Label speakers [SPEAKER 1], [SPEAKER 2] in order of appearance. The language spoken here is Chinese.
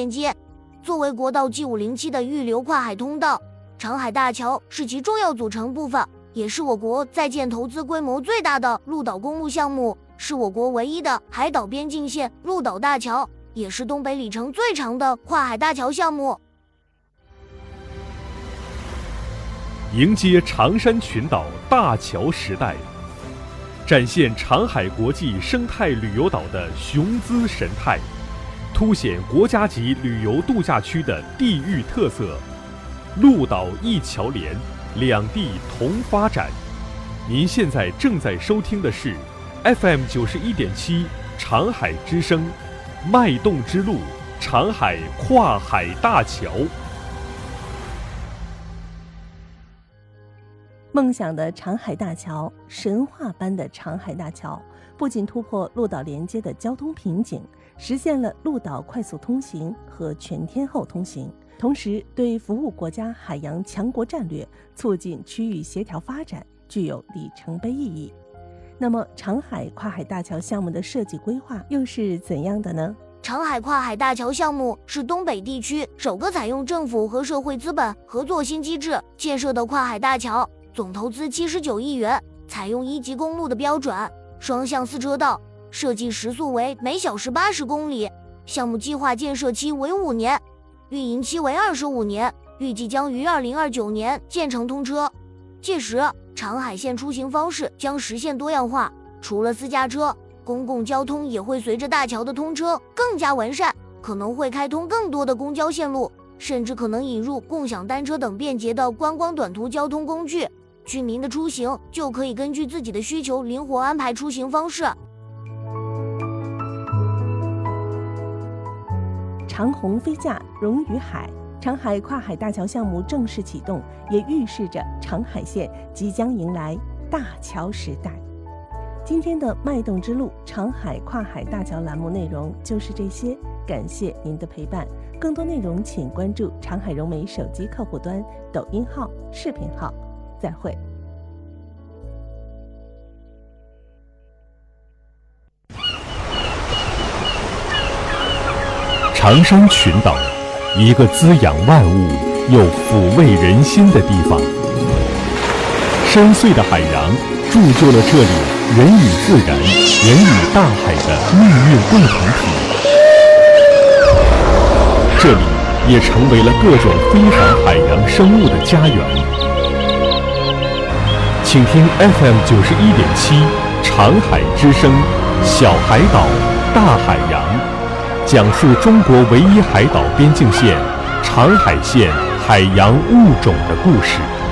[SPEAKER 1] 连接。作为国道 G507 的预留跨海通道，长海大桥是其重要组成部分，也是我国在建投资规模最大的陆岛公路项目，是我国唯一的海岛边境线陆岛大桥，也是东北里程最长的跨海大桥项目。
[SPEAKER 2] 迎接长山群岛大桥时代，展现长海国际生态旅游岛的雄姿神态，凸显国家级旅游度假区的地域特色。陆岛一桥连，两地同发展。您现在正在收听的是 FM 91.7长海之声，脉动之路，长海跨海大桥。
[SPEAKER 3] 梦想的长海大桥，神话般的长海大桥，不仅突破陆岛连接的交通瓶颈，实现了陆岛快速通行和全天候通行，同时对服务国家海洋强国战略、促进区域协调发展具有里程碑意义。那么，长海跨海大桥项目的设计规划又是怎样的呢？
[SPEAKER 1] 长海跨海大桥项目是东北地区首个采用政府和社会资本合作新机制建设的跨海大桥，总投资79亿元，采用1级公路的标准，双向4车道，设计时速为每小时80公里。项目计划建设期为5年，运营期为25年，预计将于2029年建成通车。届时，长海线出行方式将实现多样化，除了私家车，公共交通也会随着大桥的通车更加完善，可能会开通更多的公交线路，甚至可能引入共享单车等便捷的观光短途交通工具。居民的出行就可以根据自己的需求灵活安排出行方式。
[SPEAKER 3] 长虹飞架融于海，长海跨海大桥项目正式启动，也预示着长海线即将迎来大桥时代。今天的脉动之路长海跨海大桥栏目内容就是这些，感谢您的陪伴。更多内容请关注长海融媒手机客户端、抖音号、视频号。再会。
[SPEAKER 2] 长山群岛，一个滋养万物又抚慰人心的地方。深邃的海洋铸就了这里人与自然、人与大海的命运共同体。这里也成为了各种非凡海洋生物的家园。请听 FM 91.7长海之声，小海岛大海洋，讲述中国唯一海岛边境线长海线海洋物种的故事。